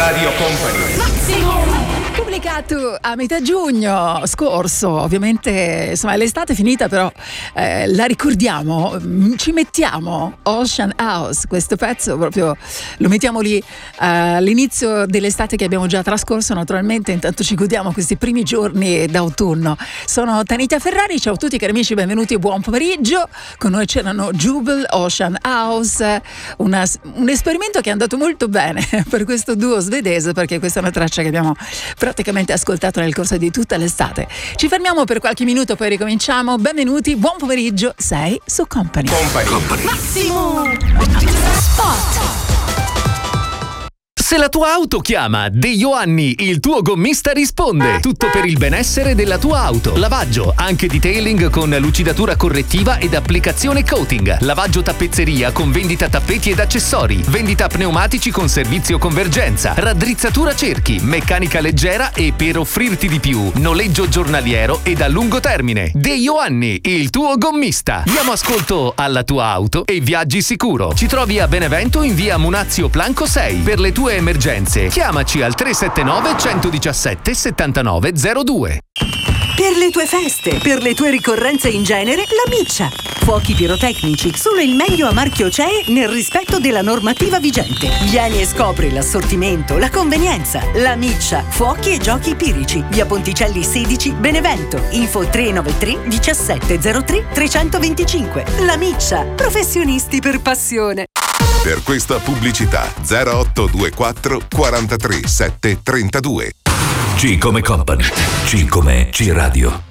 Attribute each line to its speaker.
Speaker 1: Radio Company.
Speaker 2: Pubblicato a metà giugno scorso, ovviamente insomma l'estate è finita, però la ricordiamo, ci mettiamo Ocean House, questo pezzo proprio lo mettiamo lì all'inizio dell'estate che abbiamo già trascorso, naturalmente intanto ci godiamo questi primi giorni d'autunno. Sono Tanita Ferrari, ciao a tutti cari amici, benvenuti e buon pomeriggio. Con noi c'erano Jubel, Ocean House, un esperimento che è andato molto bene per questo duo svedese, perché questa è una traccia che abbiamo praticamente ascoltato nel corso di tutta l'estate. Ci fermiamo per qualche minuto, poi ricominciamo. Benvenuti, buon pomeriggio, sei su Company.
Speaker 3: Massimo Spot.
Speaker 4: Se la tua auto chiama, De Ioanni, il tuo gommista risponde. Tutto per il benessere della tua auto. Lavaggio, anche detailing con lucidatura correttiva ed applicazione coating. Lavaggio tappezzeria con vendita tappeti ed accessori. Vendita pneumatici con servizio convergenza. Raddrizzatura cerchi, meccanica leggera e per offrirti di più, noleggio giornaliero ed a lungo termine. De Ioanni, il tuo gommista. Diamo ascolto alla tua auto e viaggi sicuro. Ci trovi a Benevento in via Munazio Planco 6. Per le tue emergenze, chiamaci al 379 117 7902.
Speaker 3: Per le tue feste, per le tue ricorrenze in genere, la Miccia. Fuochi pirotecnici, solo il meglio a marchio CE nel rispetto della normativa vigente. Vieni e scopri l'assortimento, la convenienza. La Miccia, fuochi e giochi pirici. Via Ponticelli 16, Benevento. Info 393 1703 325. La Miccia, professionisti per passione.
Speaker 5: Per questa pubblicità 0824 43 732.
Speaker 6: C come Company, C come C Radio.